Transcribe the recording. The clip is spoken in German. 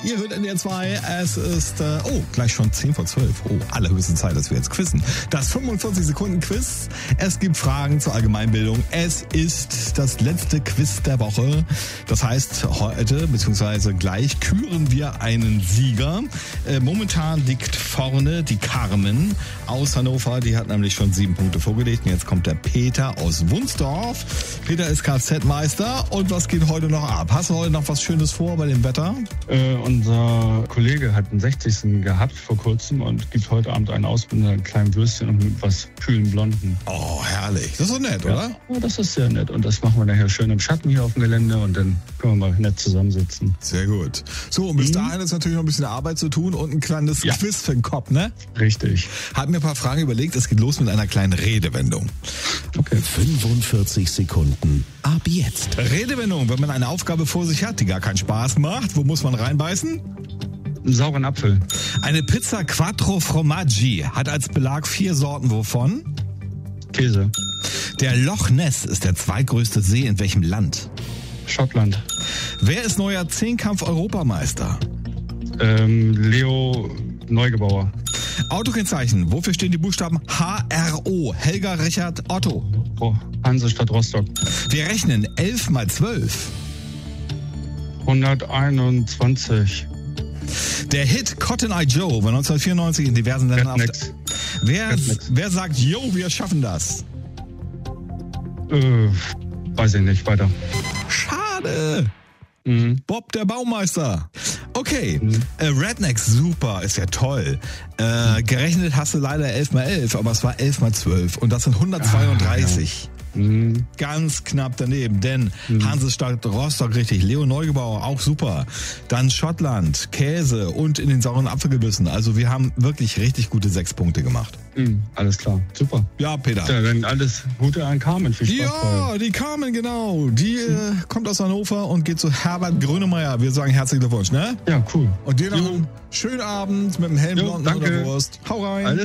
Ihr hört NDR 2, es ist, gleich schon 10 vor 12. Oh, allerhöchste Zeit, dass wir jetzt quizzen. Das 45-Sekunden-Quiz. Es gibt Fragen zur Allgemeinbildung. Es ist das letzte Quiz der Woche. Das heißt, heute, beziehungsweise gleich, küren wir einen Sieger. Momentan liegt vorne die Carmen aus Hannover. Die hat nämlich schon 7 Punkte vorgelegt. Und jetzt kommt der Peter aus Wunsdorf. Peter ist Kfz-Meister. Und was geht heute noch ab? Hast du heute noch was Schönes vor bei dem Wetter? Unser Kollege hat einen 60. gehabt vor kurzem und gibt heute Abend einen aus mit einem kleinen Würstchen und mit was kühlen Blonden. Oh, herrlich. Das ist doch nett, oder? Ja, das ist sehr nett. Und das machen wir nachher schön im Schatten hier auf dem Gelände und dann können wir mal nett zusammensitzen. Sehr gut. So, und bis dahin ist natürlich noch ein bisschen Arbeit zu tun und ein kleines Quiz für den Kopf, ne? Richtig. Hab mir ein paar Fragen überlegt. Es geht los mit einer kleinen Redewendung. Okay. 45 Sekunden. Ab jetzt. Redewendung, wenn man eine Aufgabe vor sich hat, die gar keinen Spaß macht, wo muss man reinbeißen? Einen sauren Apfel. Eine Pizza Quattro Formaggi hat als Belag 4 Sorten wovon? Käse. Der Loch Ness ist der zweitgrößte See in welchem Land? Schottland. Wer ist neuer Zehnkampf-Europameister? Leo Neugebauer. Autokennzeichen, wofür stehen die Buchstaben HRO? Helga, Richard, Otto. Hansestadt Rostock. Wir rechnen 11 mal 12. 121. Der Hit Cotton Eye Joe war 1994 in diversen Ländern. Wer sagt, yo, wir schaffen das? Weiß ich nicht, weiter. Schade. Bob, der Baumeister. Okay, Rednecks, super, ist ja toll. Gerechnet hast du leider 11 mal 11, aber es war 11 mal 12 und das sind 132. Ganz knapp daneben, denn Hansestadt Rostock richtig, Leo Neugebauer auch super. Dann Schottland, Käse und in den sauren Apfel gebissen. Also wir haben wirklich richtig gute 6 Punkte gemacht. Alles klar, super. Ja, Peter. Ja, dann alles Gute an Carmen, viel Spaß. Ja, die Carmen, genau. Die kommt aus Hannover und geht zu Herbert Grönemeyer. Wir sagen herzlichen Glückwunsch, ne? Ja, cool. Und dir noch einen schönen Abend mit einem hellen blonden Wurst. Hau rein. Alles